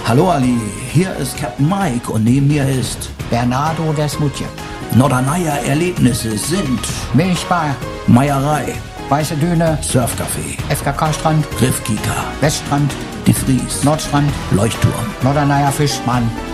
Hallo Ali, hier ist Captain Mike und neben mir ist Bernardo Desmutje. Norderneier Erlebnisse sind Milchbar, Meierei, Weiße Düne, Surfcafé, FKK-Strand, Griffkika, Weststrand, Die Vries, Nordstrand, Leuchtturm, Norderneier Fischmann,